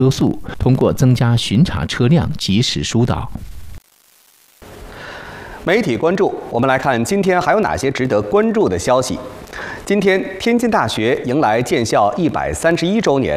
车速，通过增加巡查车辆及时疏导。 媒体关注，我们来看今天还有哪些值得关注的消息。今天，天津大学迎来建校131周年。